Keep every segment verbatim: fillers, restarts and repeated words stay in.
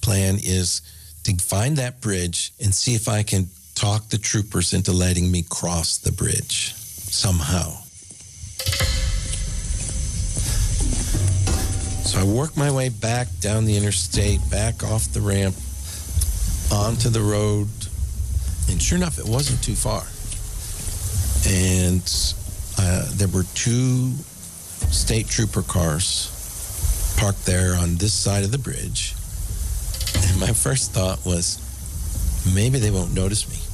plan is to find that bridge and see if I can talk the troopers into letting me cross the bridge somehow. So I work my way back down the interstate, back off the ramp, onto the road, and sure enough, it wasn't too far. And uh, there were two state trooper cars parked there on this side of the bridge. And my first thought was, maybe they won't notice me.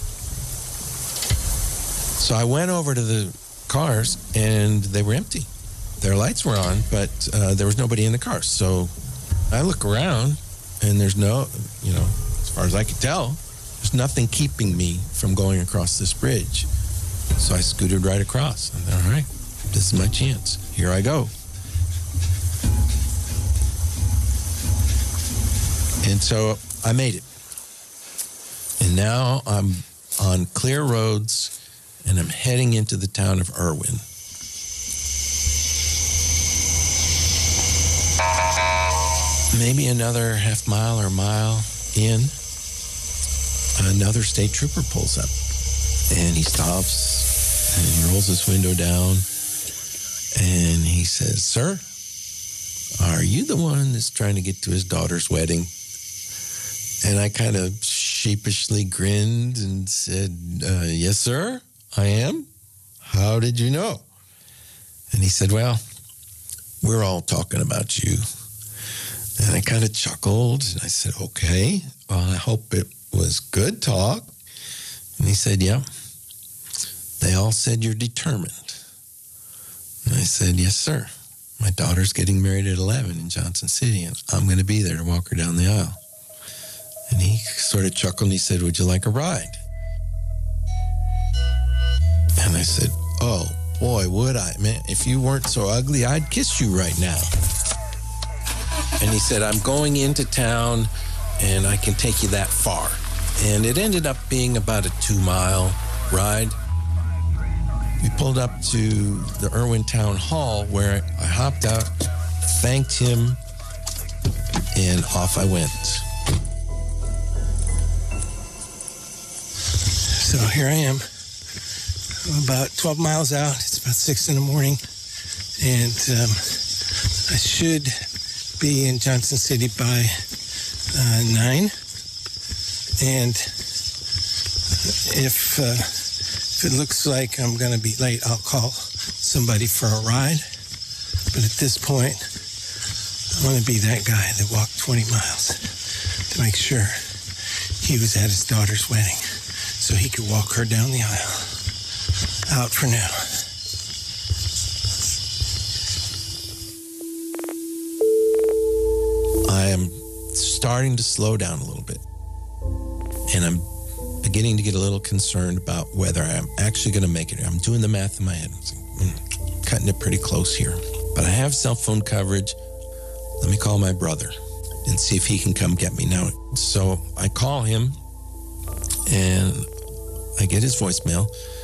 So I went over to the cars, and they were empty. Their lights were on, but uh, there was nobody in the cars. So I look around, and there's no, you know, as far as I could tell, there's nothing keeping me from going across this bridge. So I scooted right across. I thought, all right, this is my chance. Here I go. And so I made it. And now I'm on clear roads, and I'm heading into the town of Irwin. Maybe another half mile or mile in, another state trooper pulls up. And he stops, and he rolls his window down, and he says, "Sir, are you the one that's trying to get to his daughter's wedding?" And I kind of sheepishly grinned and said, uh, "Yes, sir, I am. How did you know?" And he said, "Well, we're all talking about you." And I kind of chuckled, and I said, "Okay, well, I hope it was good talk." And he said, "Yeah, they all said you're determined." And I said, "Yes, sir. My daughter's getting married at eleven in Johnson City, and I'm going to be there to walk her down the aisle." And he sort of chuckled, and he said, "Would you like a ride?" And I said, "Oh, boy, would I. Man, if you weren't so ugly, I'd kiss you right now." And he said, "I'm going into town, and I can take you that far." And it ended up being about a two-mile ride. We pulled up to the Irwin Town Hall, where I hopped out, thanked him, and off I went. So here I am. I'm about twelve miles out. It's about six in the morning. And um, I should be in Johnson City by uh, nine. And if, uh, if it looks like I'm going to be late, I'll call somebody for a ride. But at this point, I want to be that guy that walked twenty miles to make sure he was at his daughter's wedding so he could walk her down the aisle. Out for now. I am starting to slow down a little bit. And I'm beginning to get a little concerned about whether I'm actually going to make it. I'm doing the math in my head. I'm cutting it pretty close here. But I have cell phone coverage. Let me call my brother and see if he can come get me now. So I call him, and I get his voicemail.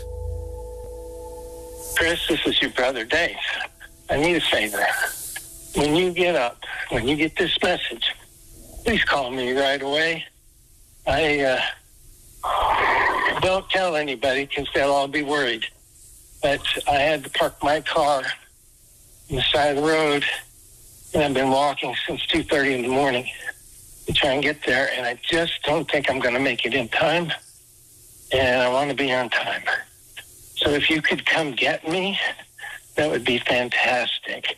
"Chris, this is your brother Dave. I need a favor. When you get up, when you get this message, please call me right away. I uh, don't tell anybody because they'll all be worried. But I had to park my car on the side of the road, and I've been walking since two thirty in the morning to try and get there, and I just don't think I'm going to make it in time, and I want to be on time. So if you could come get me, that would be fantastic."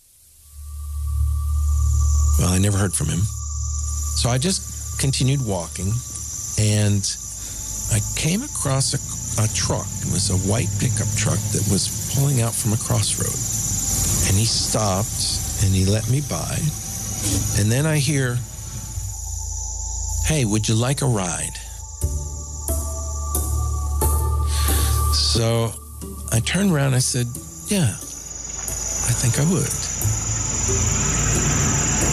Well, I never heard from him. So I just continued walking, and I came across a, a truck. It was a white pickup truck that was pulling out from a crossroad. And he stopped, and he let me by. And then I hear, "Hey, would you like a ride?" So I turned around, I said, "Yeah, I think I would."